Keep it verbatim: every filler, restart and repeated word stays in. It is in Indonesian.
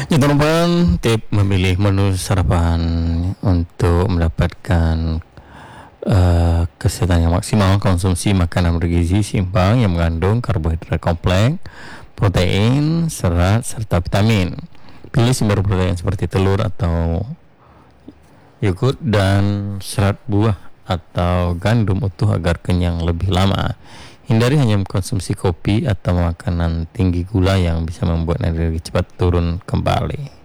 Ya teman-teman, tip memilih menu sarapan untuk mendapatkan uh, kesehatan yang maksimal. Konsumsi makanan bergizi seimbang yang mengandung karbohidrat kompleks, protein, serat, serta vitamin. Pilih sumber protein seperti telur atau yogurt dan serat buah atau gandum utuh agar kenyang lebih lama. Hindari hanya mengkonsumsi kopi atau makanan tinggi gula yang bisa membuat energi cepat turun kembali.